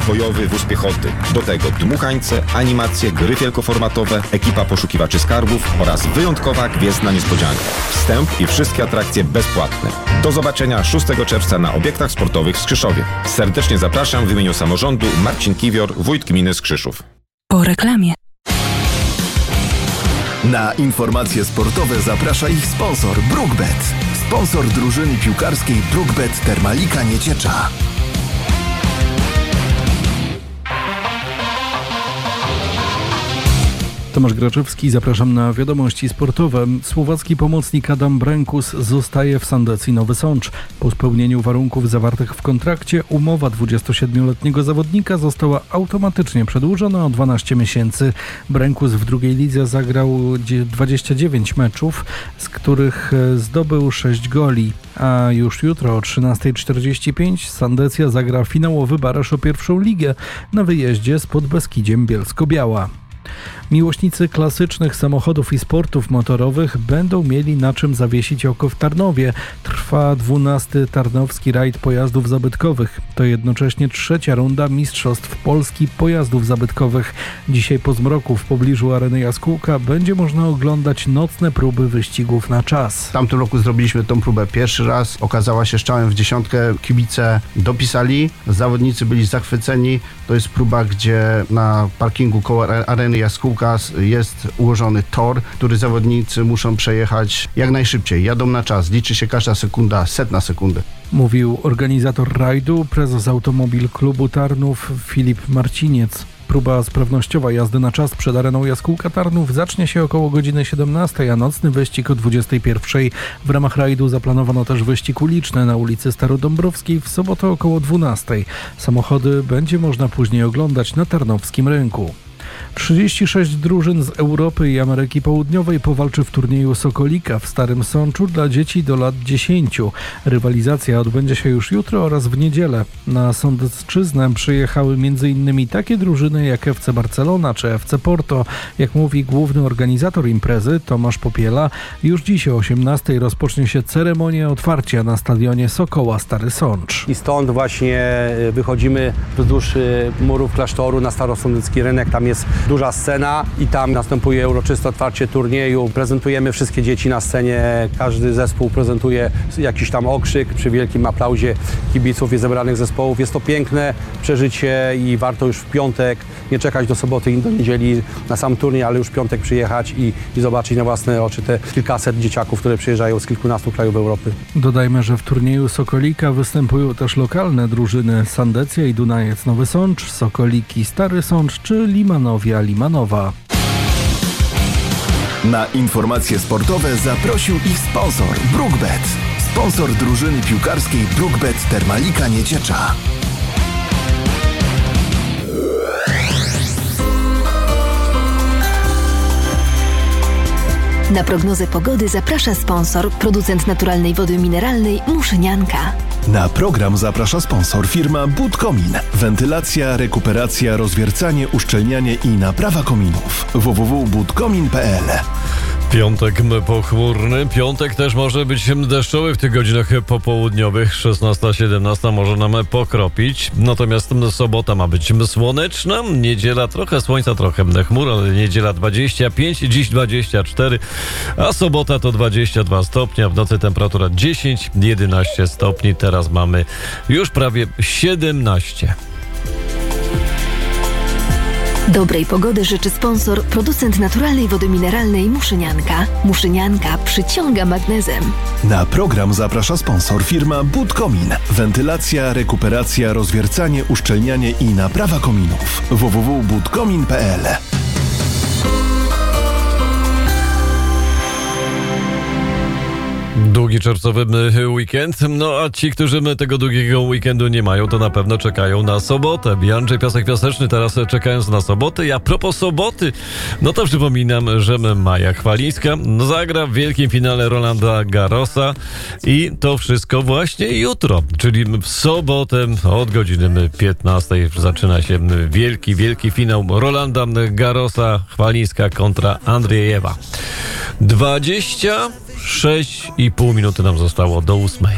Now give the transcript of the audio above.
bojowy wóz piechoty. Do tego dmuchańce, animacje, gry wielkoformatowe, ekipa poszukiwaczy skarbów oraz wyjątkowa gwiezdna niespodzianka. Wstęp i wszystkie atrakcje bezpłatne. Do zobaczenia 6 czerwca na obiektach sportowych w Skrzyszowie. Serdecznie zapraszam w imieniu samorządu Marcin Kiwior, wójt gminy Skrzyszów. Po reklamie. Na informacje sportowe zaprasza ich sponsor BrookBet. Sponsor drużyny piłkarskiej BrookBet Termalika Nieciecza. Tomasz Graczewski, zapraszam na wiadomości sportowe. Słowacki pomocnik Adam Brękus zostaje w Sandecji Nowy Sącz. Po spełnieniu warunków zawartych w kontrakcie umowa 27-letniego zawodnika została automatycznie przedłużona o 12 miesięcy. Brękus w drugiej lidze zagrał 29 meczów, z których zdobył 6 goli. A już jutro o 13:45 Sandecja zagra finałowy baraż o pierwszą ligę na wyjeździe z Podbeskidziem Bielsko-Biała. Miłośnicy klasycznych samochodów i sportów motorowych będą mieli na czym zawiesić oko w Tarnowie. Trwa 12. Tarnowski Rajd Pojazdów Zabytkowych. To jednocześnie 3. runda Mistrzostw Polski Pojazdów Zabytkowych. Dzisiaj po zmroku w pobliżu Areny Jaskółka będzie można oglądać nocne próby wyścigów na czas. W tamtym roku zrobiliśmy tą próbę pierwszy raz. Okazała się strzałem w dziesiątkę. Kibice dopisali. Zawodnicy byli zachwyceni. To jest próba, gdzie na parkingu koło Areny Jaskółka jest ułożony tor, który zawodnicy muszą przejechać jak najszybciej. Jadą na czas. Liczy się każda sekunda, setna sekundy. Mówił organizator rajdu, prezes Automobil Klubu Tarnów Filip Marciniec. Próba sprawnościowa jazdy na czas przed Areną Jaskółka Tarnów zacznie się około godziny 17, a nocny wyścig o 21. W ramach rajdu zaplanowano też wyścig uliczny na ulicy Starodąbrowskiej w sobotę około 12. Samochody będzie można później oglądać na Tarnowskim Rynku. 36 drużyn z Europy i Ameryki Południowej powalczy w turnieju Sokolika w Starym Sączu dla dzieci do lat 10. Rywalizacja odbędzie się już jutro oraz w niedzielę. Na Sądecczyznę przyjechały m.in. takie drużyny jak FC Barcelona czy FC Porto. Jak mówi główny organizator imprezy Tomasz Popiela, już dziś o 18 rozpocznie się ceremonia otwarcia na stadionie Sokoła Stary Sącz. I stąd właśnie wychodzimy wzdłuż murów klasztoru na Starosądecki Rynek. Tam jest duża scena i tam następuje uroczyste otwarcie turnieju. Prezentujemy wszystkie dzieci na scenie. Każdy zespół prezentuje jakiś tam okrzyk przy wielkim aplauzie kibiców i zebranych zespołów. Jest to piękne przeżycie i warto już w piątek nie czekać do soboty i do niedzieli na sam turniej, ale już w piątek przyjechać i zobaczyć na własne oczy te kilkaset dzieciaków, które przyjeżdżają z kilkunastu krajów Europy. Dodajmy, że w turnieju Sokolika występują też lokalne drużyny Sandecja i Dunajec Nowy Sącz, Sokoliki Stary Sącz czy Limanowia Limanowa. Na informacje sportowe zaprosił ich sponsor BrookBet. Sponsor drużyny piłkarskiej BrookBet Termalika Nieciecza. Na prognozę pogody zaprasza sponsor, producent naturalnej wody mineralnej Muszynianka. Na program zaprasza sponsor firma Budkomin. Wentylacja, rekuperacja, rozwiercanie, uszczelnianie i naprawa kominów. www.budkomin.pl. Piątek pochmurny, piątek też może być deszczowy w tych godzinach popołudniowych, 16-17 może nam pokropić, natomiast sobota ma być słoneczna, niedziela trochę słońca, trochę chmur, ale niedziela 25, dziś 24, a sobota to 22 stopnie, w nocy temperatura 10-11 stopni, teraz mamy już prawie 17. Dobrej pogody życzy sponsor, producent naturalnej wody mineralnej Muszynianka. Muszynianka przyciąga magnezem. Na program zaprasza sponsor firma Budkomin. Wentylacja, rekuperacja, rozwiercanie, uszczelnianie i naprawa kominów. www.budkomin.pl. Długi czerwcowy weekend, no a ci, którzy tego długiego weekendu nie mają, to na pewno czekają na sobotę. Andrzej Piasek-Piaseczny teraz czekając na sobotę. I a propos soboty, no to przypominam, że Maja Chwalińska zagra w wielkim finale Rolanda Garrosa i to wszystko właśnie jutro, czyli w sobotę od godziny 15 zaczyna się wielki finał Rolanda Garrosa, Chwalińska kontra Andriejewa. 26,5 minuty nam zostało do 8.